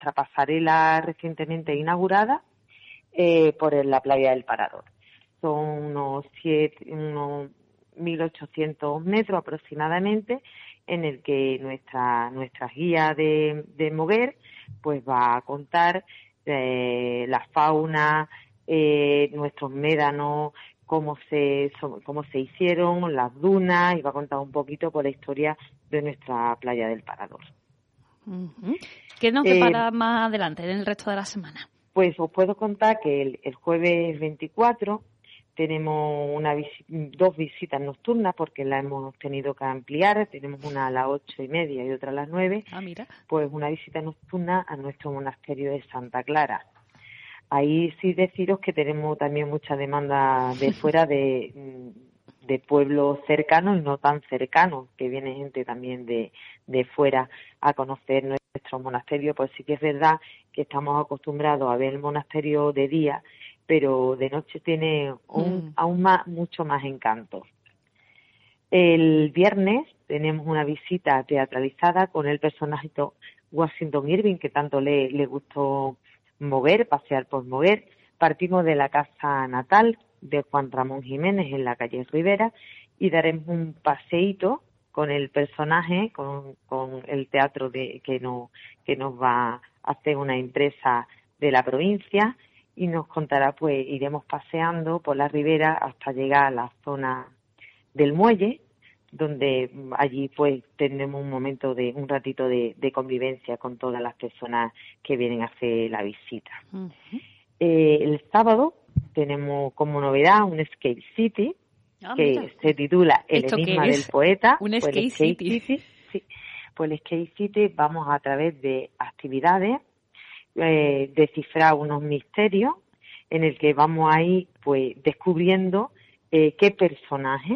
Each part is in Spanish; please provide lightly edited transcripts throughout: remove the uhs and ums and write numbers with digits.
nuestra pasarela recientemente inaugurada por la playa del Parador. Son unos 1.800 metros aproximadamente, en el que nuestra guía de Moguer pues va a contar la fauna, nuestros médanos, cómo se hicieron, las dunas, y va a contar un poquito por la historia de nuestra playa del Parador. Uh-huh. ¿Qué nos depara más adelante en el resto de la semana? Pues os puedo contar que el jueves 24 tenemos dos visitas nocturnas, porque la hemos tenido que ampliar. Tenemos una a las 8:30 y otra a las 9. Ah, mira. Pues una visita nocturna a nuestro monasterio de Santa Clara. Ahí sí deciros que tenemos también mucha demanda de fuera de pueblos cercanos y no tan cercanos, que viene gente también de fuera a conocer nuestro monasterio. Pues sí que es verdad que estamos acostumbrados a ver el monasterio de día, pero de noche tiene mucho más encanto. El viernes tenemos una visita teatralizada con el personajito Washington Irving, que tanto le gustó Moguer, pasear por Moguer. Partimos de la casa natal de Juan Ramón Jiménez en la calle Rivera y daremos un paseíto con el personaje, con el teatro que nos va a hacer una empresa de la provincia, y nos contará, pues iremos paseando por la ribera hasta llegar a la zona del muelle, donde allí pues tendremos un ratito de convivencia con todas las personas que vienen a hacer la visita. Uh-huh. El sábado tenemos como novedad un Skate City, que se titula El enigma del poeta. Un Skate City. Sí. Pues el Skate City vamos a través de actividades, descifrar unos misterios, en el que vamos a ir pues descubriendo qué personaje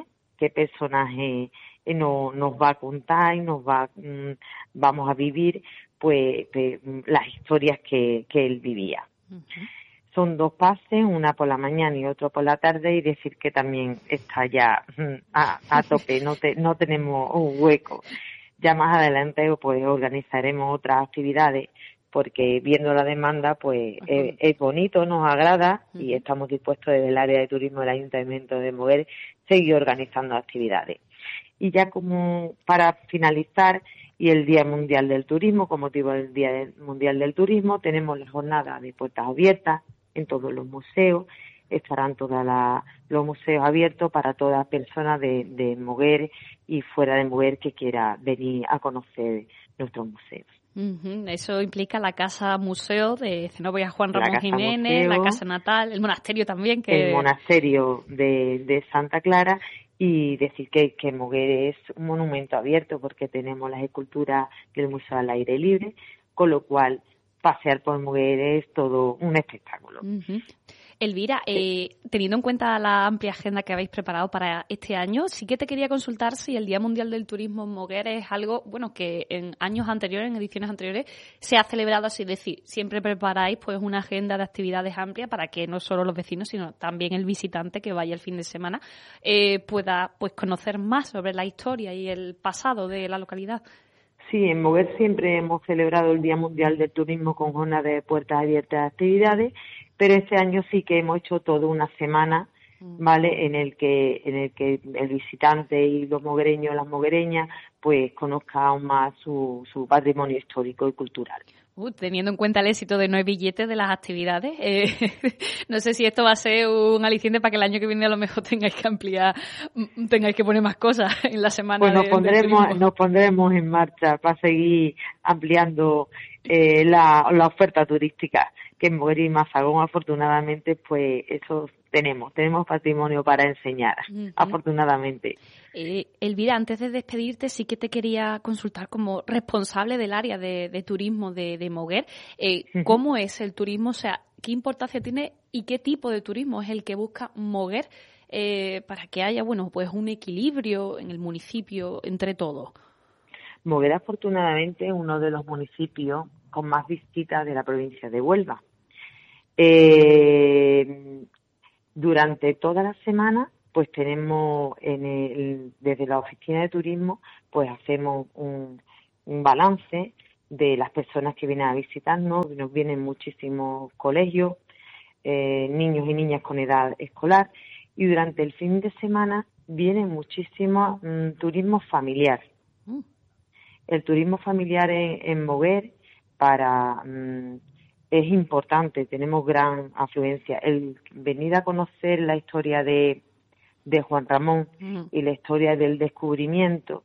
nos va a contar y vamos a vivir pues las historias que él vivía. Uh-huh. Son 2 pases, una por la mañana y otro por la tarde, y decir que también está ya a tope, no tenemos un hueco. Ya más adelante pues organizaremos otras actividades, porque viendo la demanda pues es bonito, nos agrada, y estamos dispuestos desde el área de turismo del Ayuntamiento de Moguer seguir organizando actividades. Y ya como para finalizar, y el Día Mundial del Turismo, con motivo del Día Mundial del Turismo, tenemos la jornada de puertas abiertas en todos los museos. Estarán todos los museos abiertos para toda persona de Moguer y fuera de Moguer que quiera venir a conocer nuestros museos. Uh-huh. Eso implica la casa museo de Cenobia Juan Ramón Jiménez, la casa natal, el monasterio también. El monasterio de Santa Clara, y decir que Moguer es un monumento abierto, porque tenemos las esculturas del museo al aire libre, con lo cual pasear por Moguer es todo un espectáculo. Uh-huh. Elvira, teniendo en cuenta la amplia agenda que habéis preparado para este año, sí que te quería consultar si el Día Mundial del Turismo en Moguer es algo, bueno, que en años anteriores, en ediciones anteriores, se ha celebrado así. Es decir, siempre preparáis pues una agenda de actividades amplia para que no solo los vecinos, sino también el visitante que vaya el fin de semana pueda pues conocer más sobre la historia y el pasado de la localidad. Sí, en Moguer siempre hemos celebrado el Día Mundial del Turismo con jornadas de puertas abiertas de actividades, pero este año sí que hemos hecho toda una semana, ¿vale?, en el que el visitante y los moguereños, las moguereñas, pues conozcan aún más su patrimonio histórico y cultural. Teniendo en cuenta el éxito de No hay billetes de las actividades, no sé si esto va a ser un aliciente para que el año que viene a lo mejor tengáis que ampliar, tengáis que poner más cosas en la semana. Pues nos pondremos en marcha para seguir ampliando la oferta turística, que en Moguer y Mazagón afortunadamente pues eso tenemos patrimonio para enseñar, afortunadamente. Elvira, antes de despedirte, sí que te quería consultar como responsable del área de turismo de Moguer, ¿cómo es el turismo? O sea, ¿qué importancia tiene y qué tipo de turismo es el que busca Moguer para que haya, bueno, pues un equilibrio en el municipio entre todos? Moguer, afortunadamente, es uno de los municipios con más visitas de la provincia de Huelva. Durante toda la semana pues tenemos desde la oficina de turismo pues hacemos un balance de las personas que vienen a visitarnos. Nos vienen muchísimos colegios, niños y niñas con edad escolar, y durante el fin de semana viene muchísimo turismo familiar. El turismo familiar en Moguer es importante, tenemos gran afluencia. El venir a conocer la historia de Juan Ramón y la historia del descubrimiento,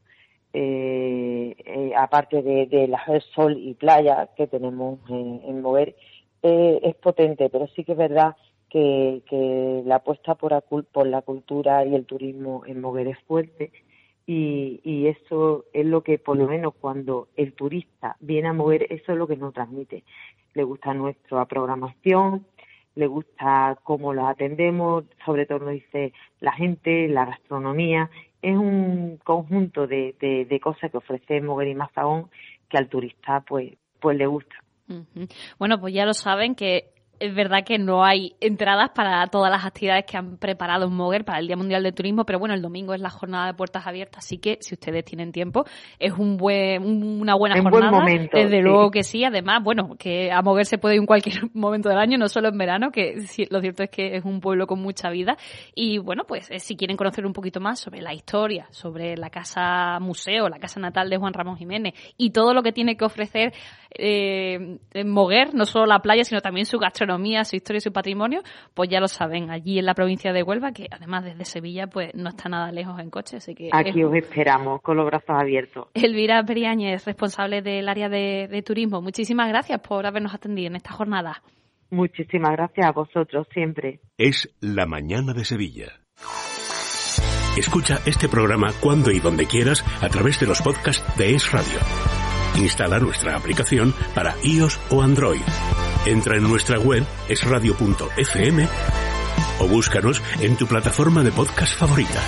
aparte de las sol y playa que tenemos en Moguer, es potente, pero sí que es verdad que la apuesta por la cultura y el turismo en Moguer es fuerte, y eso es lo que, por lo menos cuando el turista viene a Moguer, eso es lo que nos transmite. Le gusta nuestra programación, le gusta cómo los atendemos, sobre todo nos dice la gente, la gastronomía. Es un conjunto de cosas que ofrece Moguer y Mazagón que al turista pues le gusta. Bueno, pues ya lo saben, que es verdad que no hay entradas para todas las actividades que han preparado en Moguer para el Día Mundial del Turismo, pero bueno, el domingo es la jornada de puertas abiertas, así que si ustedes tienen tiempo, es una buena jornada. Buen momento, desde luego que sí. Además, bueno, que a Moguer se puede ir en cualquier momento del año, no solo en verano, que lo cierto es que es un pueblo con mucha vida. Y bueno, pues si quieren conocer un poquito más sobre la historia, sobre la casa museo, la casa natal de Juan Ramón Jiménez y todo lo que tiene que ofrecer en Moguer, no solo la playa, sino también su gastronomía, su historia y su patrimonio, pues ya lo saben, allí en la provincia de Huelva, que además desde Sevilla pues no está nada lejos en coche, así que aquí os esperamos con los brazos abiertos. Elvira Periáñez, responsable del área de turismo, muchísimas gracias por habernos atendido en esta jornada. Muchísimas gracias a vosotros siempre. Es La Mañana de Sevilla. Escucha este programa cuando y donde quieras a través de los podcasts de Es Radio. Instala nuestra aplicación para iOS o Android. Entra en nuestra web esradio.fm o búscanos en tu plataforma de podcast favorita.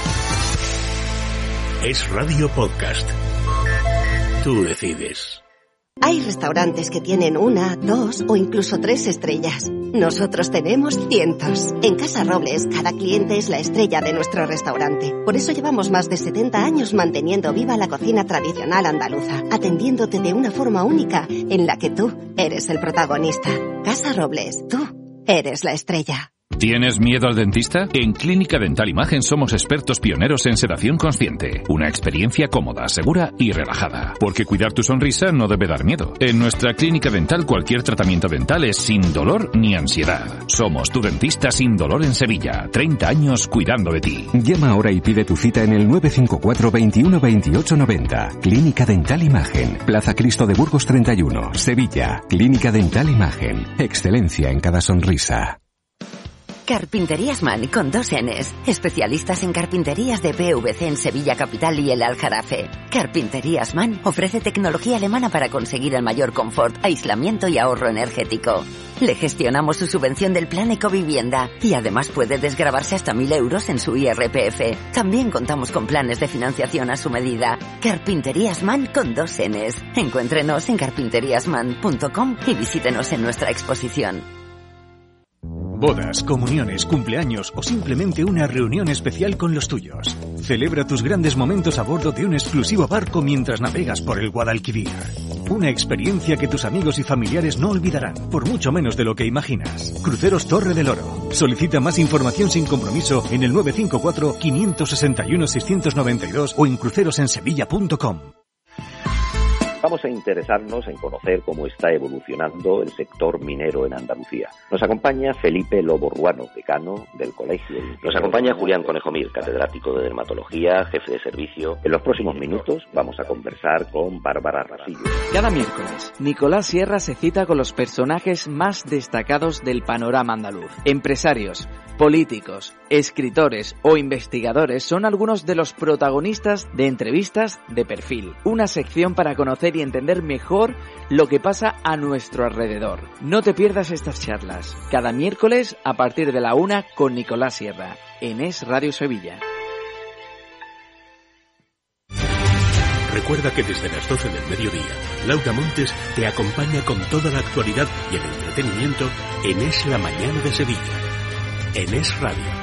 Es Radio Podcast. Tú decides. Hay restaurantes que tienen 1, 2 o incluso 3 estrellas. Nosotros tenemos cientos. En Casa Robles, cada cliente es la estrella de nuestro restaurante. Por eso llevamos más de 70 años manteniendo viva la cocina tradicional andaluza, atendiéndote de una forma única en la que tú eres el protagonista. Casa Robles, tú eres la estrella. ¿Tienes miedo al dentista? En Clínica Dental Imagen somos expertos pioneros en sedación consciente. Una experiencia cómoda, segura y relajada. Porque cuidar tu sonrisa no debe dar miedo. En nuestra clínica dental cualquier tratamiento dental es sin dolor ni ansiedad. Somos tu dentista sin dolor en Sevilla. 30 años cuidando de ti. Llama ahora y pide tu cita en el 954 21 28 90. Clínica Dental Imagen. Plaza Cristo de Burgos 31, Sevilla. Clínica Dental Imagen. Excelencia en cada sonrisa. Carpinterías Man con 2 Ns. Especialistas en carpinterías de PVC en Sevilla Capital y el Aljarafe. Carpinterías Man ofrece tecnología alemana para conseguir el mayor confort, aislamiento y ahorro energético. Le gestionamos su subvención del Plan Ecovivienda y además puede desgravarse hasta 1.000 euros en su IRPF. También contamos con planes de financiación a su medida. Carpinterías Man con 2 Ns. Encuéntrenos en carpinteriasman.com y visítenos en nuestra exposición. Bodas, comuniones, cumpleaños o simplemente una reunión especial con los tuyos. Celebra tus grandes momentos a bordo de un exclusivo barco mientras navegas por el Guadalquivir. Una experiencia que tus amigos y familiares no olvidarán, por mucho menos de lo que imaginas. Cruceros Torre del Oro. Solicita más información sin compromiso en el 954 561 692 o en crucerosensevilla.com. Vamos a interesarnos en conocer cómo está evolucionando el sector minero en Andalucía. Nos acompaña Felipe Lobo Ruano, decano del colegio. Nos acompaña Julián Conejo Mir, catedrático de dermatología, jefe de servicio. En los próximos minutos vamos a conversar con Bárbara Rasillo. Cada miércoles, Nicolás Sierra se cita con los personajes más destacados del panorama andaluz. Empresarios, políticos, escritores o investigadores son algunos de los protagonistas de entrevistas de perfil. Una sección para conocer y entender mejor lo que pasa a nuestro alrededor. No te pierdas estas charlas, cada miércoles a partir de la 1 con Nicolás Sierra, en Es Radio Sevilla. Recuerda que desde las 12 del mediodía, Laura Montes te acompaña con toda la actualidad y el entretenimiento en Es la Mañana de Sevilla, en Es Radio.